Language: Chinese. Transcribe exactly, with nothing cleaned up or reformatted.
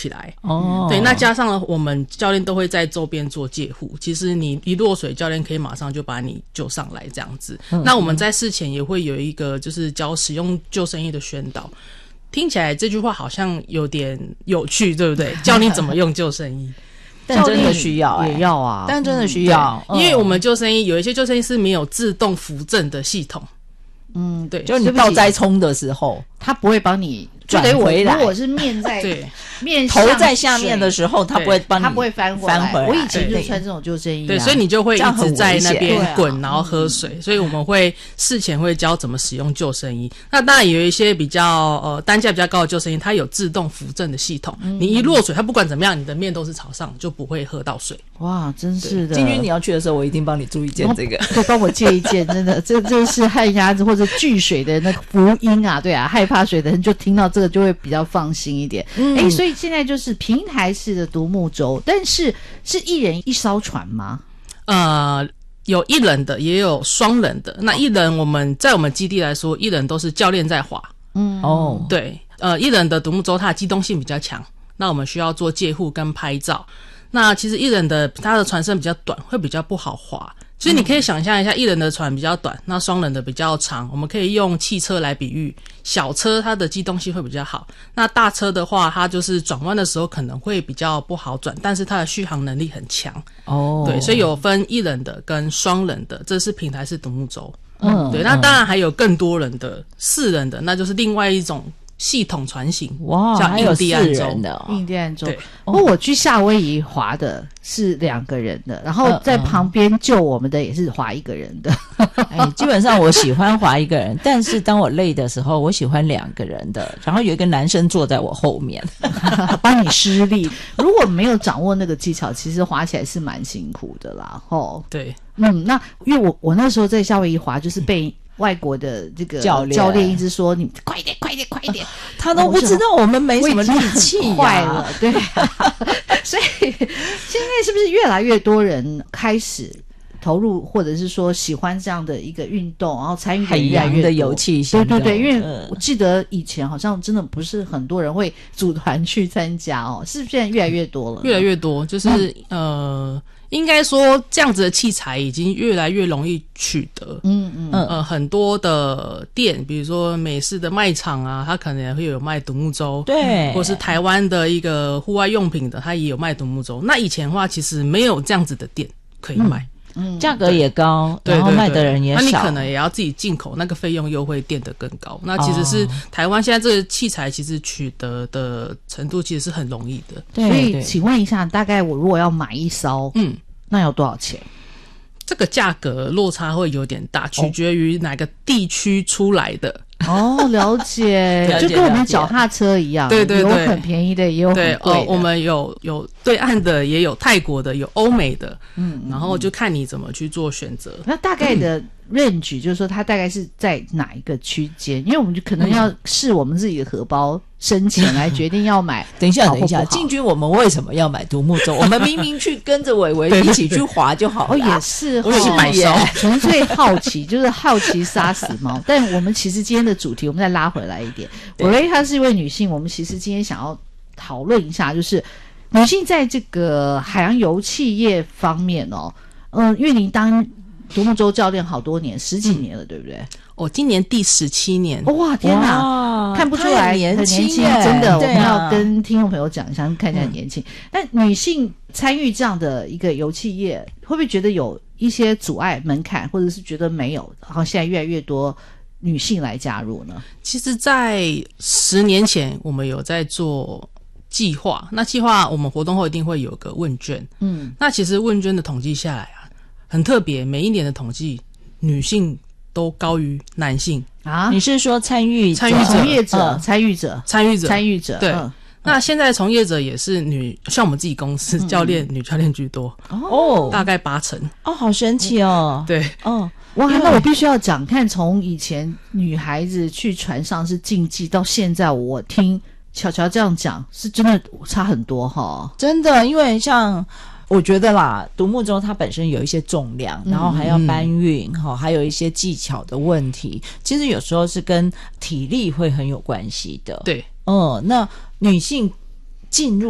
起来。 哦， 对，那加上了我们教练都会在周边做戒护，其实你一落水，教练可以马上就把你救上来这样子。嗯、那我们在事前也会有一个就是教使用救生衣的宣导。听起来这句话好像有点有趣，对不对？教你怎么用救生衣。 但真的需要、欸、 也要啊， 但真的需要、 嗯、因为我们救生衣有一些救生衣是没有自动扶正的系统。 嗯， 对， 就你倒栽葱的时候， 它不会帮你转回来。 如果是面在对面头在下面的时候，它不会帮你， 它不会翻回来。 翻回来。 我以前就穿这种救生衣、啊， 对，所以你就会一直在那边滚， 啊、 然后喝水。所以我们会事前会教怎么使用救生衣。那当然有一些比较呃单价比较高的救生衣，它有自动扶正的系统。嗯、你一落水，它不管怎么样，你的面都是朝上，就不会喝到水。 哇，真是的！ 金君，你要去的时候，我一定帮你注意件这个， 对，帮我借一件，真的，这这是旱鸭子或者拒水的那个福音啊，对啊，害怕水的人就听到这个就会比较放心一点。嗯，哎，所以现在就是平台式的独木舟，但是是一人一艘船吗？ 呃，有一人的，也有双人的。那一人我们在我们基地来说，一人都是教练在划。 嗯， 哦， 对，呃，一人的独木舟它的机动性比较强，那我们需要做戒护跟拍照。那其实一人的它的船身比较短，会比较不好划，所以你可以想象一下，一人的船比较短，那双人的比较长。我们可以用汽车来比喻，小车它的机动性会比较好，那大车的话，它就是转弯的时候可能会比较不好转，但是它的续航能力很强。 哦， 对，所以有分一人的跟双人的，这是平台式独木舟。 嗯， 对，那当然还有更多人的，四人的，那就是另外一种系统船型。 哇， 叫印第安舟的、哦、 印第安舟。 对， 不过我去夏威夷划的是两个人的，然后在旁边救我们的也是划一个人的。 哎，基本上我喜欢划一个人，但是当我累的时候，我喜欢两个人的，然后有一个男生坐在我后面， 帮你施力。如果没有掌握那个技巧，其实划起来是蛮辛苦的啦。吼， 对， 嗯，那因为我我那时候在夏威夷划，就是被外国的这个教练教练一直说你快一点快一点快一点， 他都不知道我们没什么力气、啊， 坏了，对、啊，所以现在是不是越来越多人开始投入，或者是说喜欢这样的一个运动，然后参与的越来越多，海洋的游憩型的， 对对对，因为我记得以前好像真的不是很多人会组团去参加哦，是不是现在越来越多了？ 越来越多，就是、嗯、呃。应该说这样子的器材已经越来越容易取得。 嗯嗯呃，很多的店，比如说美式的卖场啊，它可能也会有卖独木舟， 对， 或是台湾的一个户外用品的，它也有卖独木舟。那以前的话，其实没有这样子的店可以卖。 嗯， 价格也高， 对， 然后卖的人也少， 那你可能也要自己进口，那个费用又会变得更高。那其实是、哦、台湾现在这个器材其实取得的程度其实是很容易的。 对，所以请问一下，大概我如果要买一艘，嗯，那要多少钱？ 这个价格落差会有点大，取决于哪个地区出来的。 哦，了解，就跟我们脚踏车一样， 对对对， 有很便宜的，也有很贵的。 对哦，我们有有对岸的，也有泰国的，有欧美的，嗯，然后就看你怎么去做选择。 那大概的 range、嗯、就是说，它大概是在哪一个区间？因为我们就可能要视我们自己的荷包深浅来决定要买。 等一下，等一下，进军我们为什么要买独木舟？我们明明去跟着伟伟一起去划就好了。 哦，也是， 我也是买艘， 纯粹好奇，就是好奇杀死猫。但我们其实今天的主题，我们再拉回来一点。伟伟她是一位女性，我们其实今天想要讨论一下，就是女性在这个海洋油气业方面哦，嗯、呃，因为您当独木舟教练好多年，十几年了，嗯、对不对？ 我、哦、今年第十七年， 哇，天哪，看不出来很年轻，真的，啊、我们要跟听众朋友讲一下，看起来很年轻。但、嗯、女性参与这样的一个油气业，会不会觉得有一些阻碍门槛，或者是觉得没有？然后现在越来越多女性来加入呢？ 其实，在十年前，我们有在做计划。那计划我们活动后一定会有个问卷，嗯，那其实问卷的统计下来啊，很特别，每一年的统计，女性都高于男性啊！你是说参与参与者、 从业者、参与者、 参与者、 参与者？ 对。 嗯、 那现在从业者也是女，像我们自己公司、嗯、教练女教练居多哦，大概八成哦，好神奇哦！ 对哦， 哇，那我必须要讲，看从以前女孩子去船上是禁忌，到现在我听巧巧这样讲，是真的差很多哈， 真的，因为像。我觉得啦，独木舟它本身有一些重量，然后还要搬运、嗯哦、还有一些技巧的问题，其实有时候是跟体力会很有关系的。 对， 嗯，那女性进入